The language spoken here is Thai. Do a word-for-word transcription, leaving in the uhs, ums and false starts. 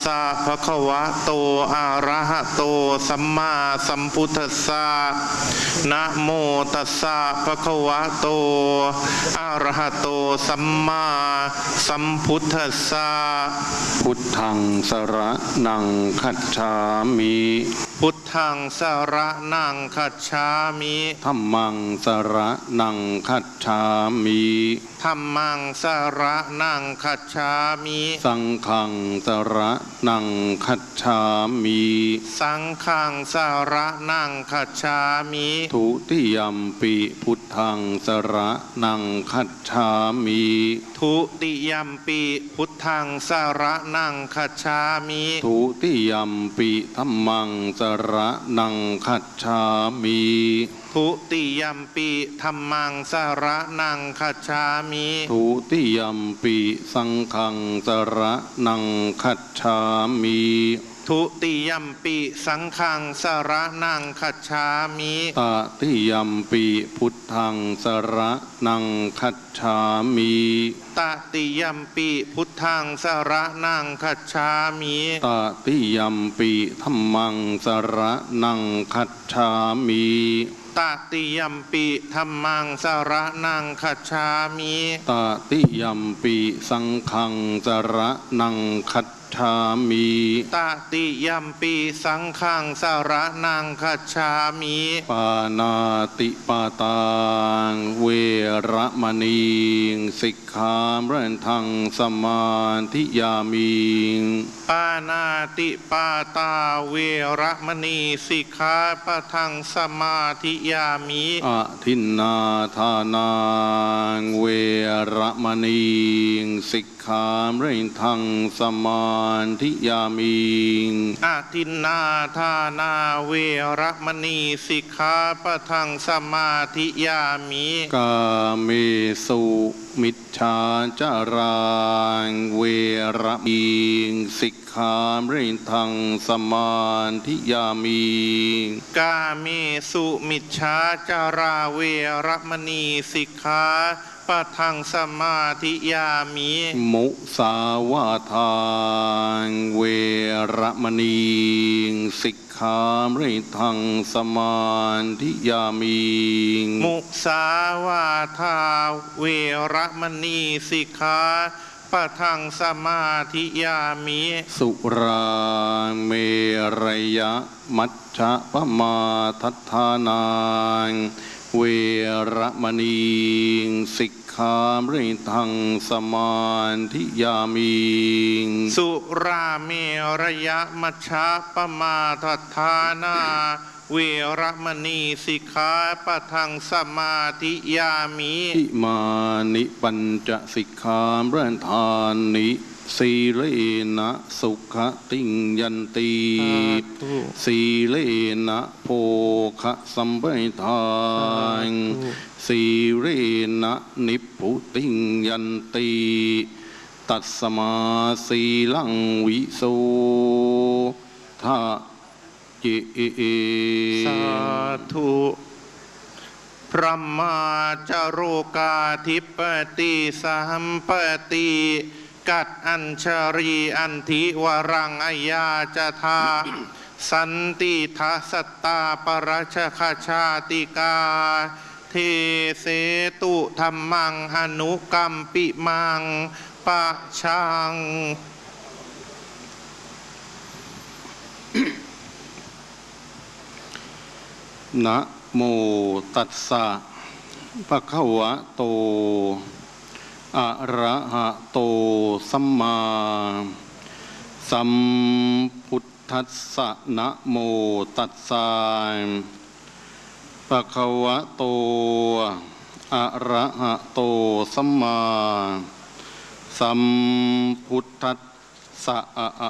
สะภะคะวะโตอะระหะโตสัมมาสัมพุทธัสสะนะโมตัสสะภะคะวะโตอะระหะโตสัมมาสัมพุทธัสสะพุทธังสรณังคัจฉามิพุทธังสรณังคัจฉามิธัมมังสรณังคัจฉามิธัมมังสรณังคัจฉามิสังฆังสรณังคัจฉามิสังฆังสรณังคัจฉามิทุติยัมปิพุทธังสรณังคัจฉามิทุติยัมปิพุทธังสรณังคัจฉามิทุติยัมปิธัมมังสรณังคัจฉามิทุติยัมปิธัมมังสรณังคัจฉามิทุติยัมปิสังฆังสรณังคัจฉามิทุติยัมปิสังฆังสรณังคัจฉามิตติยัมปิพุทธังสรณังคัจฉามิตติยัมปิพุทธังสรณังคัจฉามิตติยัมปิธัมมังสรณังคัจฉามิตติยัมปิธัมมังสรณังคัจฉามิตติยัมปิสังฆังสรณังคัจฉามิตติยัมปิสังฆังสรณังคัจฉามิปานาติปาตาเวระมณีสิกขาปะทังสมาธิยามิปานาติปาตาเวระมณีสิกขาปะทังสมาธิยามิอทินนาทานาเวระมณีสิกขาปะทังสมาธิยามิอาทินนาทานาเวระมณีสิกขาปะทังสมาธิยามิกาเมสุมิจฉาจาราเวระมีสิกขาปะทังสมาธิยามิกาเมสุมิจฉาจาราเวระมณีสิกขาปะทังสมาธิยามิมุสาวาทาเวระมณีสิกขาปะทังสมาธิยามิมุสาวาทาเวระมณีสิกขาปะทังสมาธิยามิสุราเมรยะมัชฌะปมาทัฏฐานาเวระมณีสิกขาปะทังสมาธิยามิสุราเมรยะมัชฌะปมาทัฏฐานาเวระมณีสิกขาปะทังสมาธิยามิอิมานิปัญจสิกขาปะทานิสีเลนะสุขติงยันติสีเลนะโภคะสัมปทานสีเลนะนิพพุติงยันติตัสมาสีลังวิโสทะเจสาธุพระมาจารุกาธิปติสัมปติกัดอัญชรีอันธิวรังอัยยาจทาสันติทัสตตาปรัชคชาติกาเทเสตุธรรมังอนุกัมปิมังปะชังนะโมตัสสะภะคะวะโตอะระหะโตสัมมาสัมพุทธัสสะนะโมตัสสะภะคะวะโตอะระหะโตสัมมาสัมพุทธัสสะอะอะ